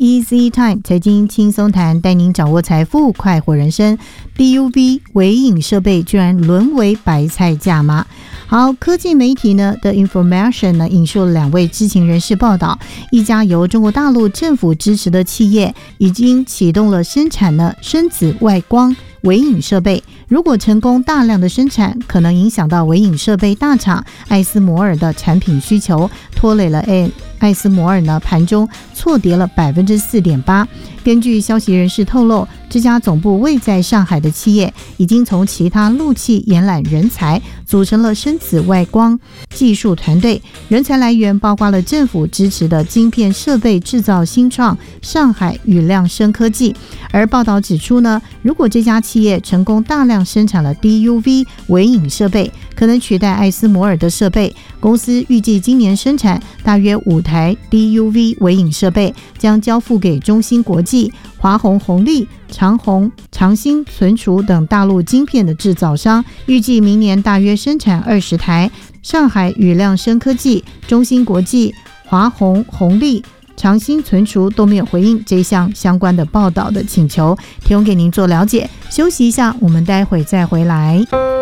Easy Time 财经轻松谈，带您掌握财富，快活人生。DUV 微影设备居然沦为白菜价吗？好，科技媒体呢的 Information 呢引述了2位知情人士报道，一家由中国大陆政府支持的企业已经启动了生产了深紫外光微影设备，如果成功大量的生产，可能影响到微影设备大厂艾斯摩尔的产品需求，拖累了艾斯摩尔呢盘中错跌了 4.8%。 根据消息人士透露，这家总部位在上海的企业已经从其他陆企延揽人才，组成了深紫外光技术团队，人才来源包括了政府支持的晶片设备制造新创上海宇亮生科技。而报道指出呢，如果这家企业成功大量生产了 DUV 微影设备，可能取代艾斯摩尔的设备。公司预计今年生产大约5台 DUV 微影设备，将交付给中芯国际、华虹红利、长兴存储等大陆晶片的制造商，预计明年大约生产20台。上海宇亮生科技、中芯国际、华虹红利、长兴存储都没有回应这项相关的报道的请求，提供给您做了解。休息一下，我们待会再回来。